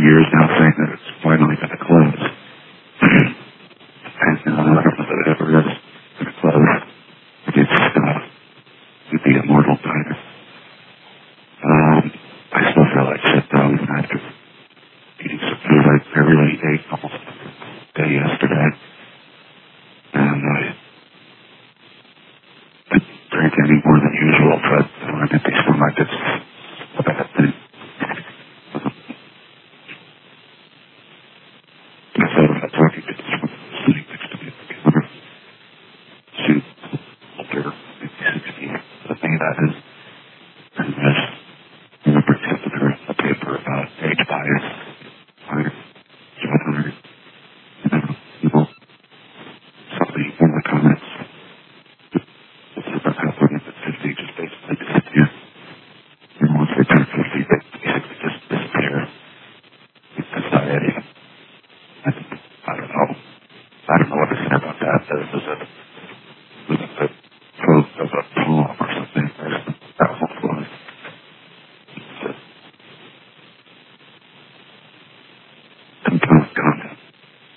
years now saying that it's finally going to close. And I don't know that it ever is going to close. It's the immortal diner. I still feel like shit though, even after eating some food. I really ate almost all day yesterday. And I didn't drink any more than usual, but when I'm empty stomach, it's a bad thing. I thought about talking to someone sitting next to me at the counter. She's older, maybe 60, but me that is. And I remember giving her a paper about age bias, gender, somebody in the comments. About how women at 50 just basically disappear. And once they turn 50, they basically just disappear in society. And I don't know what to say about that. There's a